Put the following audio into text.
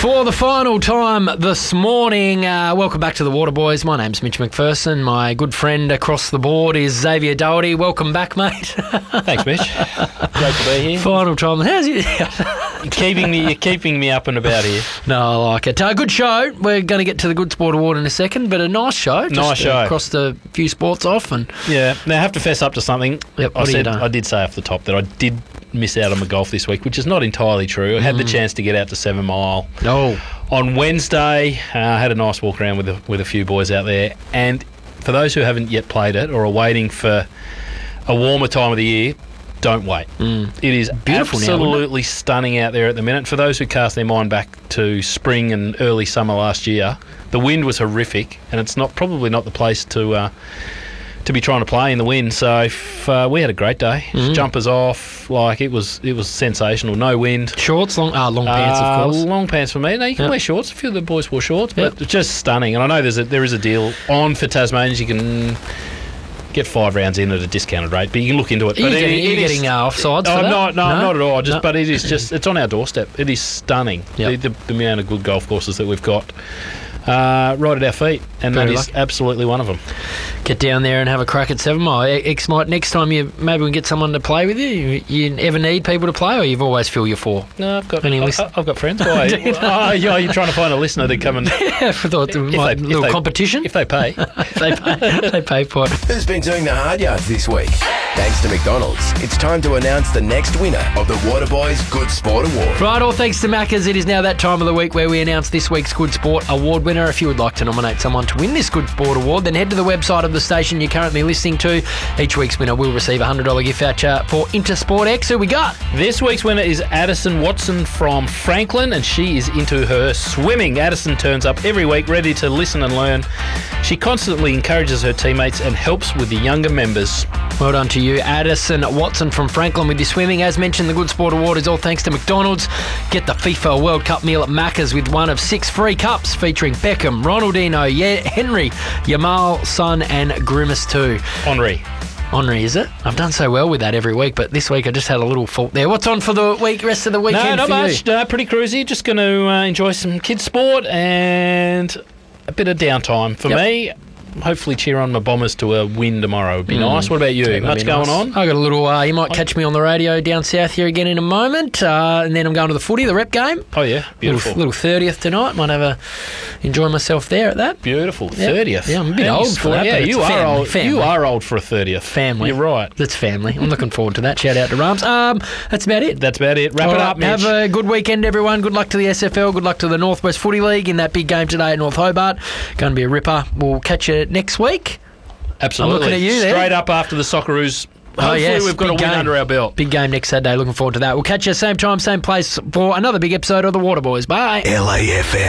For the final time this morning, welcome back to the Water Boys. My name's Mitch McPherson. My good friend across the board is Xavier Doherty. Welcome back, mate. Thanks, Mitch. Great to be here. Final time. How's you? You're keeping me up and about here. No, I like it. Good show. We're going to get to the Good Sport Award in a second, but a nice show. Nice show. Crossed a few sports off. Yeah. Now, I have to fess up to something. Yep, I did say off the top that I did miss out on my golf this week, which is not entirely true. I had the chance to get out to 7 Mile on Wednesday. I had a nice walk around with a few boys out there. And for those who haven't yet played it or are waiting for a warmer time of the year, don't wait. It is beautiful absolutely stunning out there at the minute. For those who cast their mind back to spring and early summer last year, the wind was horrific, and it's probably not the place to be trying to play in the wind. So we had a great day. Jumpers off, it was sensational. No wind. Shorts, long pants, of course. Long pants for me. No, you can wear shorts. A few of the boys wore shorts, but it's just stunning. And I know there is a deal on for Tasmanians. You can get 5 rounds in at a discounted rate, but you can look into it. Are you getting offsides for that? No, not at all. But it is just, it's on our doorstep. It is stunning. Yep. The amount of good golf courses that we've got right at our feet, and that is absolutely one of them. Get down there and have a crack at 7 Mile. Next time maybe we can get someone to play with you. You ever need people to play, or you've always feel your four? No, I've got friends. Why? You're trying to find a listener to come and... I thought little competition. If they pay. they pay for it. Who's been doing the hard yards this week? Thanks to McDonald's, it's time to announce the next winner of the Waterboys Good Sport Award. Right, all thanks to Macca's, it is now that time of the week where we announce this week's Good Sport Award winner. If you would like to nominate someone to win this Good Sport Award, then head to the website of the station you're currently listening to. Each week's winner will receive a $100 gift voucher for Intersport X. Who we got? This week's winner is Addison Watson from Franklin, and she is into her swimming. Addison turns up every week ready to listen and learn. She constantly encourages her teammates and helps with the younger members. Well done to you, Addison Watson from Franklin, with your swimming. As mentioned, the Good Sport Award is all thanks to McDonald's. Get the FIFA World Cup meal at Macca's with one of 6 free cups featuring Beckham, Ronaldinho, Henry, Yamal, Son and Grimace too. Henry, is it? I've done so well with that every week, but this week I just had a little fault there. What's on for the rest of the weekend? No, not much. No, pretty cruisy. Just going to enjoy some kids' sport and a bit of downtime for me. Hopefully cheer on my Bombers to a win tomorrow. Would be nice. What about you? Much going on? I got a little... you might catch me on the radio down south here again in a moment. And then I'm going to the footy, the rep game. Oh, yeah. Beautiful. Little 30th tonight. Might enjoy myself there at that. Beautiful. 30th. Yeah, I'm a bit old for that. Yeah, you are old. Family. You are old for a 30th. Family. You're right. That's family. I'm looking forward to that. Shout out to Rams. That's about it. Wrap it up, Mitch. Have a good weekend, everyone. Good luck to the SFL. Good luck to the Northwest Footy League in that big game today at North Hobart. Going to be a ripper. We'll catch you next week. Absolutely. I'm looking at you there. Straight up after the Socceroos. Hopefully we've got a win under our belt. Big game next Saturday. Looking forward to that. We'll catch you same time, same place for another big episode of the Waterboys. Bye. LAFM.